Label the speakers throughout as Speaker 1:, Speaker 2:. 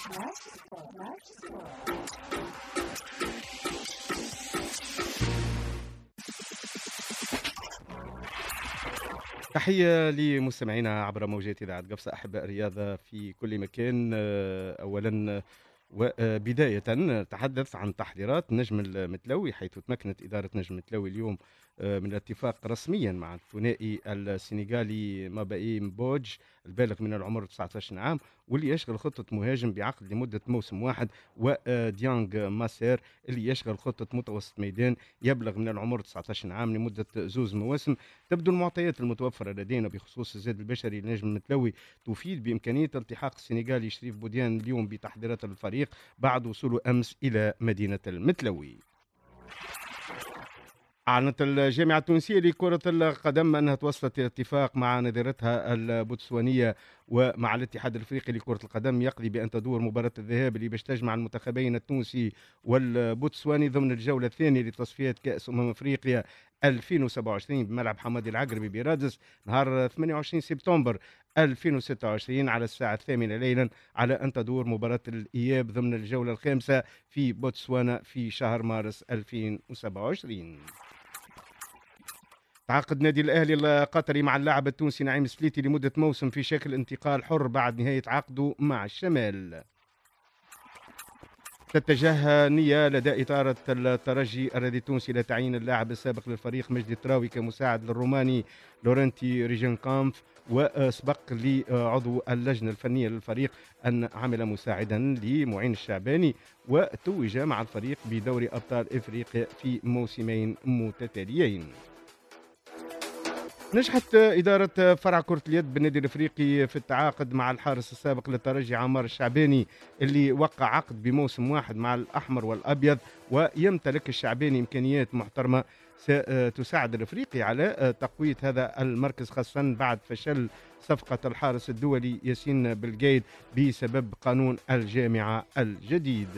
Speaker 1: تحية لمستمعينا عبر موجات إذاعة قفصة أحباء الرياضة في كل مكان. أولا وبداية نتحدث عن تحضيرات نجم المتلوي، حيث تمكنت إدارة نجم المتلوي اليوم من الاتفاق رسميا مع الثنائي السنغالي ماباي مبوج البالغ من العمر 19 عام، واللي يشغل خطة مهاجم بعقد لمدة موسم واحد، وديانغ ماسير اللي يشغل خطة متوسط ميدان يبلغ من العمر 19 عام لمدة زوز مواسم. تبدو المعطيات المتوفرة لدينا بخصوص الزاد البشري لنجم المتلوي تفيد بإمكانية التحاق السنغالي شريف بوديان اليوم بتحضيرات الفريق بعد وصوله أمس إلى مدينة المتلوي. أعلنت الجامعة التونسية لكرة القدم أنها توصلت إلى اتفاق مع نظيرتها البوتسوانية ومع الاتحاد الافريقي لكرة القدم يقضي بأن تدور مباراة الذهاب اللي باش تجمع المنتخبين التونسي والبوتسواني ضمن الجولة الثانية لتصفيات كأس أفريقيا 2027 بملعب حمادي العقربي برادس نهار 28 سبتمبر 2026 على الساعة 8 ليلا، على أن تدور مباراة الإياب ضمن الجولة الخامسة في بوتسوانا في شهر مارس 2027. تعاقد نادي الأهلي القطري مع اللاعب التونسي نعيم السليتي لمدة موسم في شكل انتقال حر بعد نهاية عقده مع الشمال. تتجه نية لدى إدارة الترجي الرياضي التونسي لتعيين اللاعب السابق للفريق مجدي التراوي كمساعد للروماني لورنتي ريجنكامف، وسبق لعضو اللجنة الفنية للفريق أن عمل مساعدا لمعين الشعباني وتوج مع الفريق بدوري أبطال إفريقيا في موسمين متتاليين. نجحت إدارة فرع كرة اليد بالنادي الأفريقي في التعاقد مع الحارس السابق للترجي عمار الشعباني اللي وقع عقد بموسم واحد مع الأحمر والأبيض، ويمتلك الشعباني إمكانيات محترمة ستساعد الأفريقي على تقوية هذا المركز، خاصة بعد فشل صفقة الحارس الدولي ياسين بلقايد بسبب قانون الجامعة الجديد.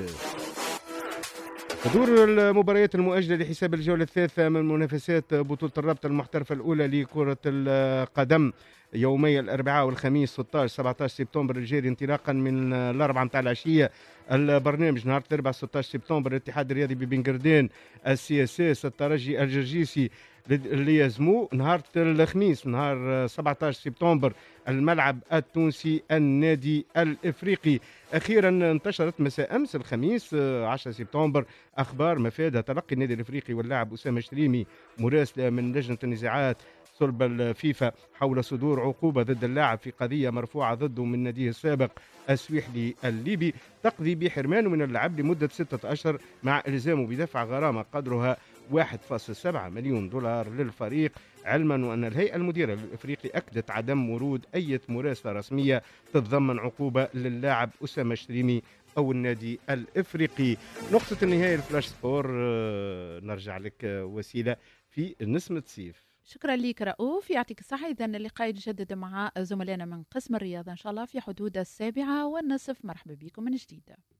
Speaker 1: تدور المباريات المؤجلة لحساب الجولة الثالثة من منافسات بطولة الرابطة المحترفة الأولى لكرة القدم يومي الأربعاء والخميس 16 17 سبتمبر الجاري انطلاقا من الأربعة متاع العشية. البرنامج نهار الأربعاء 16 سبتمبر الاتحاد الرياضي ببنقردان السي اس اس الترجي الجرجيسي اللي يزمو. نهار الخميس نهار 17 سبتمبر الملعب التونسي النادي الافريقي. اخيرا انتشرت مساء امس الخميس 10 سبتمبر اخبار مفادها تلقي النادي الافريقي واللاعب اسامه شريمي مراسله من لجنه النزاعات صلب الفيفا حول صدور عقوبه ضد اللاعب في قضيه مرفوعه ضده من ناديه السابق السويحلي الليبي تقضي بحرمانه من اللعب لمده 6 اشهر مع الزامه بدفع غرامه قدرها 1.7 مليون دولار للفريق، علما وأن الهيئة المديرة للإفريقي أكدت عدم ورود أي مراسلة رسمية تتضمن عقوبة للاعب أسامة شريمي أو النادي الإفريقي. نقطة النهاية الفلاش سبور. نرجع لك وسيلة في نسمة صيف.
Speaker 2: شكرا لك رؤوف، يعطيك الصحة. إذا اللقاء يتجدد مع زملائنا من قسم الرياضة إن شاء الله في حدود 7:30. مرحبا بكم من جديد.